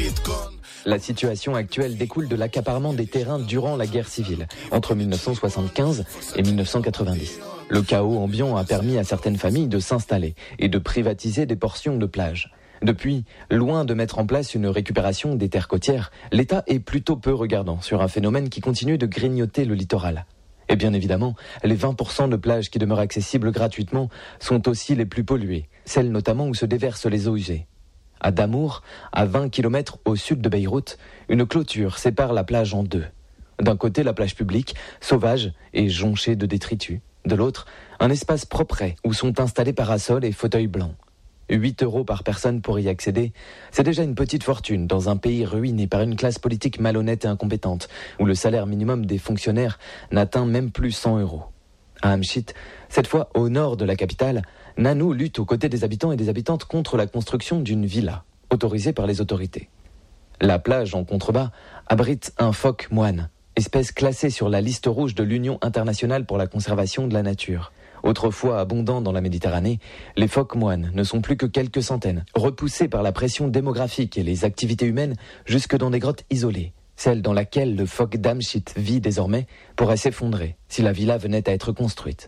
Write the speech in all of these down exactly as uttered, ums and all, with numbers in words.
La situation actuelle découle de l'accaparement des terrains durant la guerre civile, entre mille neuf cent soixante-quinze et mille neuf cent quatre-vingt-dix. Le chaos ambiant a permis à certaines familles de s'installer et de privatiser des portions de plage. Depuis, loin de mettre en place une récupération des terres côtières, l'État est plutôt peu regardant sur un phénomène qui continue de grignoter le littoral. Et bien évidemment, les vingt pour cent de plages qui demeurent accessibles gratuitement sont aussi les plus polluées, celles notamment où se déversent les eaux usées. À Damour, à vingt kilomètres au sud de Beyrouth, une clôture sépare la plage en deux. D'un côté, la plage publique, sauvage et jonchée de détritus. De l'autre, un espace propre où sont installés parasols et fauteuils blancs. huit euros par personne pour y accéder, c'est déjà une petite fortune dans un pays ruiné par une classe politique malhonnête et incompétente, où le salaire minimum des fonctionnaires n'atteint même plus cent euros. À Amchit, cette fois au nord de la capitale, Nanou lutte aux côtés des habitants et des habitantes contre la construction d'une villa, autorisée par les autorités. La plage en contrebas abrite un phoque moine, espèce classée sur la liste rouge de l'Union internationale pour la conservation de la nature. Autrefois abondants dans la Méditerranée, les phoques moines ne sont plus que quelques centaines, repoussés par la pression démographique et les activités humaines jusque dans des grottes isolées. Celle dans laquelle le phoque d'Amchit vit désormais pourrait s'effondrer si la villa venait à être construite.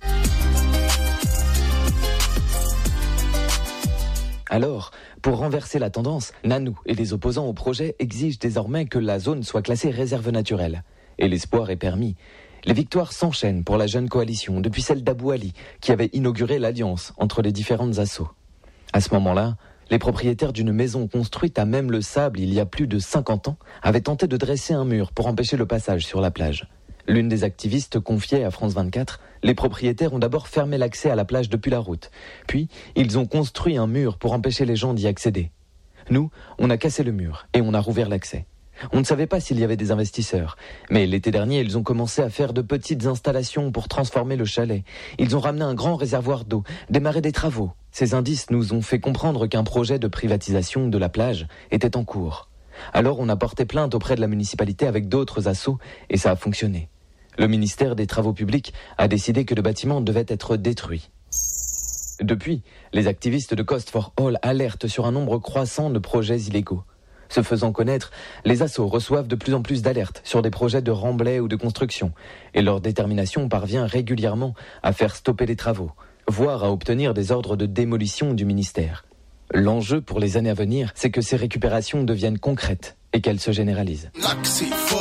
Alors, pour renverser la tendance, Nanou et les opposants au projet exigent désormais que la zone soit classée réserve naturelle. Et l'espoir est permis. Les victoires s'enchaînent pour la jeune coalition, depuis celle d'Abou Ali, qui avait inauguré l'alliance entre les différentes assauts. À ce moment-là, les propriétaires d'une maison construite à même le sable il y a plus de cinquante ans avaient tenté de dresser un mur pour empêcher le passage sur la plage. L'une des activistes confiait à France vingt-quatre, les propriétaires ont d'abord fermé l'accès à la plage depuis la route. Puis, ils ont construit un mur pour empêcher les gens d'y accéder. Nous, on a cassé le mur et on a rouvert l'accès. On ne savait pas s'il y avait des investisseurs, mais l'été dernier, ils ont commencé à faire de petites installations pour transformer le chalet. Ils ont ramené un grand réservoir d'eau, démarré des travaux. Ces indices nous ont fait comprendre qu'un projet de privatisation de la plage était en cours. Alors on a porté plainte auprès de la municipalité avec d'autres assos et ça a fonctionné. Le ministère des Travaux publics a décidé que le bâtiment devait être détruit. Depuis, les activistes de Cost for All alertent sur un nombre croissant de projets illégaux. Se faisant connaître, les assos reçoivent de plus en plus d'alertes sur des projets de remblai ou de construction, et leur détermination parvient régulièrement à faire stopper les travaux, voire à obtenir des ordres de démolition du ministère. L'enjeu pour les années à venir, c'est que ces récupérations deviennent concrètes et qu'elles se généralisent.